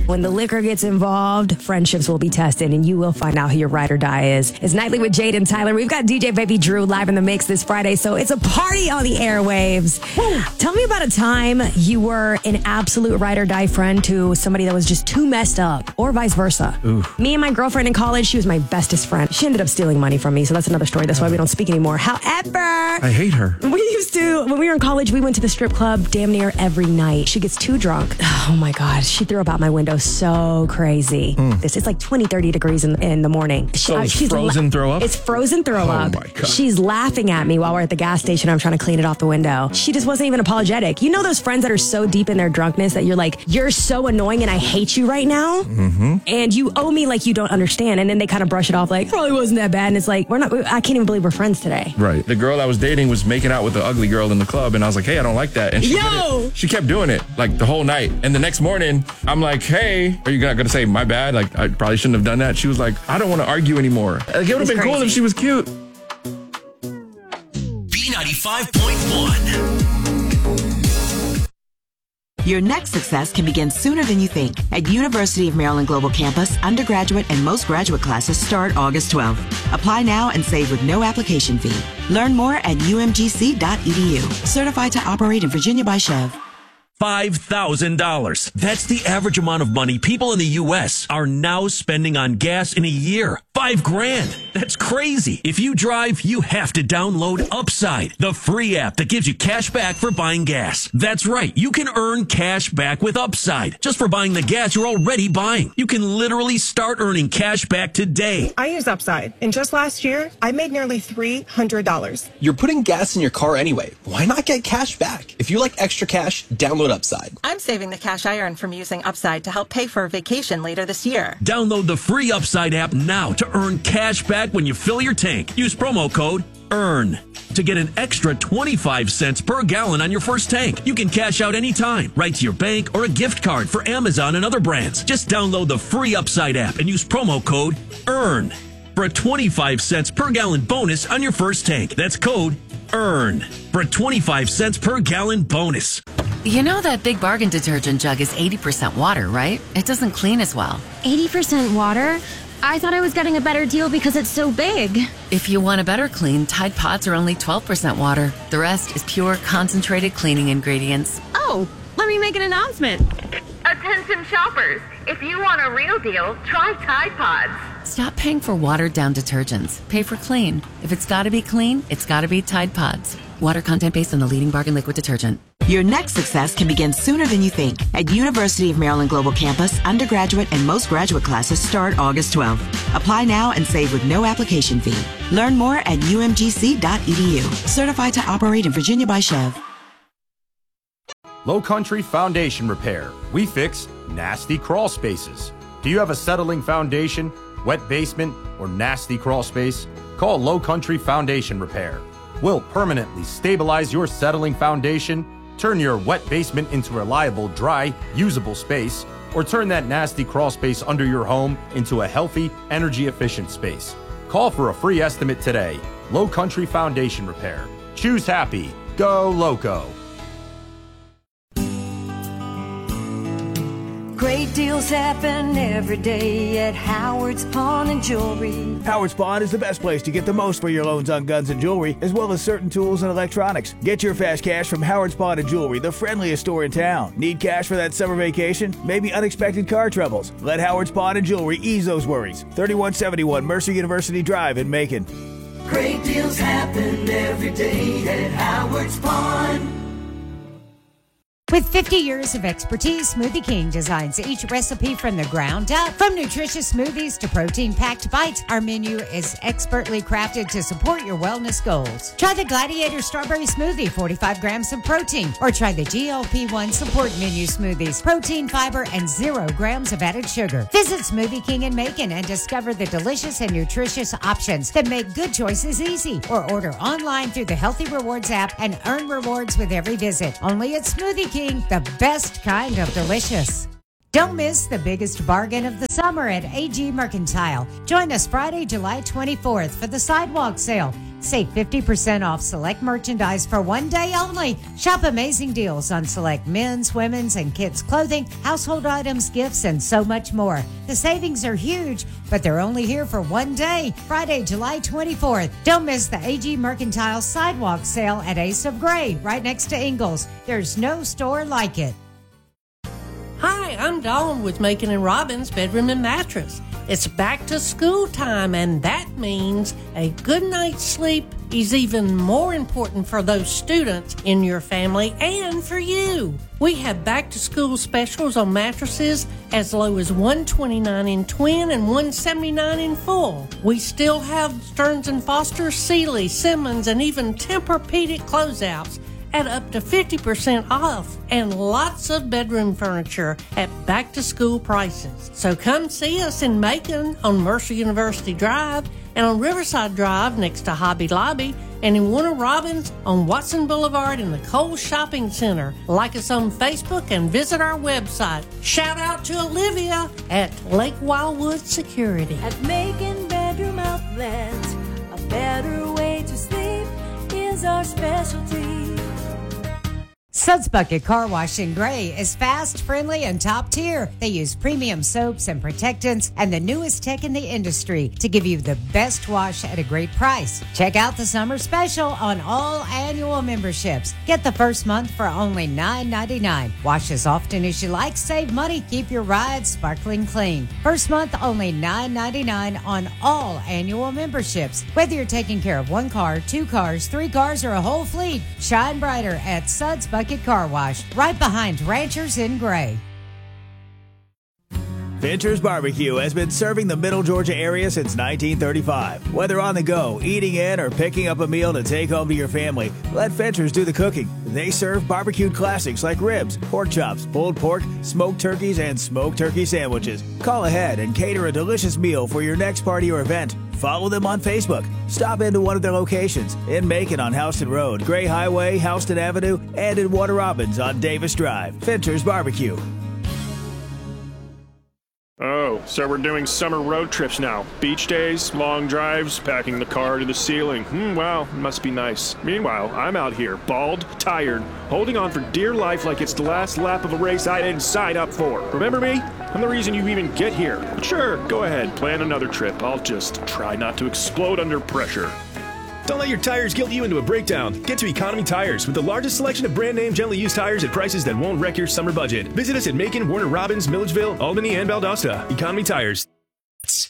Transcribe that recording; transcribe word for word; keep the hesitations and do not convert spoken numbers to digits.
When the liquor gets involved, friendships will be tested, and you will find out who your ride or die is. It's Nightly with Jade and Tyler. We've got D J Baby Drew live in the mix this Friday, so it's a party on the airwaves. Woo. Tell me about a time you were an absolute ride or die friend to somebody that was just too messed up, or vice versa. Ooh. Me and my girlfriend in college, she was my bestest friend. She ended up stealing money from me, so that's another story. That's why we don't speak anymore. However, I hate her. We used to, when we were in college, we went to the strip club damn near every night. She gets too drunk. Oh my God. She threw up out my window so crazy. Mm. This is like twenty, thirty degrees in, in the morning. She, so it's she's frozen la- throw up? It's frozen throw oh up. My God. She's laughing at me while we're at the gas station. I'm trying to clean it off the window. She just wasn't even apologetic. You know those friends that are so deep in their drunkenness that you're like, you're so annoying and I hate you right now? Mm-hmm. And you owe me like you don't understand. And then they kind of brush it off like, probably wasn't that bad. And it's like, we're not, I can't even believe we're friends today. Right. The girl I was dating was making out with the ugly girl in the club. And I was like, hey, I don't like that. And she, Yo! Did it. She kept doing it like the whole night. And the next morning, I'm like, hey, are you not going to say my bad? Like, I probably shouldn't have done that. She was like, I don't want to argue anymore. Like, it would have been crazy. Cool if she was cute. B ninety-five point one. Your next success can begin sooner than you think. At University of Maryland Global Campus, undergraduate and most graduate classes start August twelfth. Apply now and save with no application fee. Learn more at u m g c dot e d u. Certified to operate in Virginia by Chev. five thousand dollars. That's the average amount of money people in the U S are now spending on gas in a year. Five grand. That's crazy. If you drive, you have to download Upside, the free app that gives you cash back for buying gas. That's right. You can earn cash back with Upside just for buying the gas you're already buying. You can literally start earning cash back today. I use Upside, and just last year, I made nearly three hundred dollars. You're putting gas in your car anyway. Why not get cash back? If you like extra cash, download Upside. I'm saving the cash I earn from using Upside to help pay for a vacation later this year. Download the free Upside app now to earn cash back when you fill your tank. Use promo code EARN to get an extra twenty-five cents per gallon on your first tank. You can cash out anytime, right to your bank or a gift card for Amazon and other brands. Just download the free Upside app and use promo code EARN for a twenty-five cents per gallon bonus on your first tank. That's code EARN for a twenty-five cents per gallon bonus. You know that Big Bargain detergent jug is eighty percent water, right? It doesn't clean as well. eighty percent water? I thought I was getting a better deal because it's so big. If you want a better clean, Tide Pods are only twelve percent water. The rest is pure, concentrated cleaning ingredients. Oh, let me make an announcement. Attention shoppers, if you want a real deal, try Tide Pods. Stop paying for watered-down detergents. Pay for clean. If it's got to be clean, it's got to be Tide Pods. Water content based on the leading bargain liquid detergent. Your next success can begin sooner than you think. At University of Maryland Global Campus, undergraduate and most graduate classes start August twelfth. Apply now and save with no application fee. Learn more at u m g c dot e d u. Certified to operate in Virginia by Chev. Low Country Foundation Repair. We fix nasty crawl spaces. Do you have a settling foundation, wet basement, or nasty crawl space? Call Low Country Foundation Repair. We'll permanently stabilize your settling foundation, turn your wet basement into reliable, dry, usable space, or turn that nasty crawl space under your home into a healthy, energy-efficient space. Call for a free estimate today. Low Country Foundation Repair. Choose happy. Go Loco. Great deals happen every day at Howard's Pawn and Jewelry. Howard's Pawn is the best place to get the most for your loans on guns and jewelry, as well as certain tools and electronics. Get your fast cash from Howard's Pawn and Jewelry, the friendliest store in town. Need cash for that summer vacation? Maybe unexpected car troubles? Let Howard's Pawn and Jewelry ease those worries. thirty-one seventy-one Mercer University Drive in Macon. Great deals happen every day at Howard's Pawn. With fifty years of expertise, Smoothie King designs each recipe from the ground up. From nutritious smoothies to protein-packed bites, our menu is expertly crafted to support your wellness goals. Try the Gladiator Strawberry Smoothie, forty-five grams of protein, or try the G L P one Support Menu Smoothies, protein, fiber, and zero grams of added sugar. Visit Smoothie King in Macon and discover the delicious and nutritious options that make good choices easy. Or order online through the Healthy Rewards app and earn rewards with every visit. Only at Smoothie King. The best kind of delicious. Don't miss the biggest bargain of the summer at A G Mercantile. Join us Friday, July twenty-fourth for the sidewalk sale. Save fifty percent off select merchandise for one day only. Shop amazing deals on select men's, women's, and kids' clothing, household items, gifts, and so much more. The savings are huge, but they're only here for one day, Friday, July twenty-fourth. Don't miss the A G Mercantile Sidewalk Sale at Ace of Gray, right next to Ingles. There's no store like it. Hi, I'm Dawn with Macon and Robbins Bedroom and Mattress. It's back to school time, and that means a good night's sleep is even more important for those students in your family and for you. We have back to school specials on mattresses as low as one hundred twenty-nine dollars in twin and one hundred seventy-nine dollars in full. We still have Stearns and Foster, Sealy, Simmons, and even Tempur-Pedic closeouts at up to fifty percent off, and lots of bedroom furniture at back-to-school prices. So come see us in Macon on Mercer University Drive and on Riverside Drive next to Hobby Lobby, and in Warner Robins on Watson Boulevard in the Kohl's Shopping Center. Like us on Facebook and visit our website. Shout out to Olivia at Lake Wildwood Security. At Macon Bedroom Outlet, a better way to sleep is our specialty. Suds Bucket Car Wash in Gray is fast, friendly, and top tier. They use premium soaps and protectants and the newest tech in the industry to give you the best wash at a great price. Check out the summer special on all annual memberships. Get the first month for only nine ninety-nine. Wash as often as you like, save money, keep your ride sparkling clean. First month only nine ninety-nine on all annual memberships. Whether you're taking care of one car, two cars, three cars, or a whole fleet, shine brighter at Suds Bucket Car Wash, right behind Ranchers in Gray. Fincher's Barbecue has been serving the Middle Georgia area since nineteen thirty-five. Whether on the go, eating in, or picking up a meal to take home to your family, let Fincher's do the cooking. They serve barbecued classics like ribs, pork chops, pulled pork, smoked turkeys, and smoked turkey sandwiches. Call ahead and cater a delicious meal for your next party or event. Follow them on Facebook. Stop into one of their locations in Macon on Houston Road, Gray Highway, Houston Avenue, and in Warner Robins on Davis Drive. Fincher's Barbecue. Oh, so we're doing summer road trips now. Beach days, long drives, packing the car to the ceiling. Hmm, wow, must be nice. Meanwhile, I'm out here, bald, tired, holding on for dear life like it's the last lap of a race I didn't sign up for. Remember me? I'm the reason you even get here. But sure, go ahead, plan another trip. I'll just try not to explode under pressure. Don't let your tires guilt you into a breakdown. Get to Economy Tires with the largest selection of brand name gently used tires at prices that won't wreck your summer budget. Visit us at Macon, Warner Robins, Milledgeville, Albany, and Valdosta. Economy Tires.